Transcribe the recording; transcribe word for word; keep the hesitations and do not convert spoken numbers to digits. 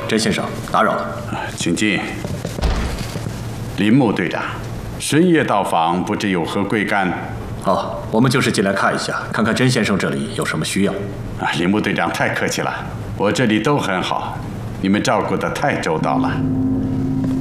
甄先生，打扰了。 请进。林木队长，深夜到访，不知有何贵干？ 哦，我们就是进来看一下，看看甄先生这里有什么需要。 啊，林木队长太客气了，我这里都很好，你们照顾得太周到了。